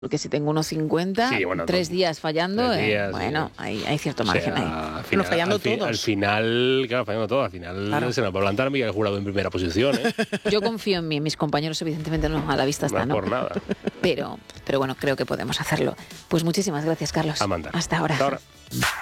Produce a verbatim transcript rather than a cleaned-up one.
Porque si tengo unos cincuenta, Sí, bueno, tres no, días fallando, tres días, eh, bueno, sí. hay, hay cierto O margen sea, ahí. al final, Pero fallando al, fi- todos. al final, claro, fallando todo. Al final Claro. se nos va a plantar Miguel Jurado en primera posición, ¿eh? Yo confío en mí, mis compañeros evidentemente no, a la vista No está, es ¿no? por nada. Pero, pero bueno, creo que podemos hacerlo. Pues muchísimas gracias, Carlos. Amanda. Hasta ahora. Hasta ahora.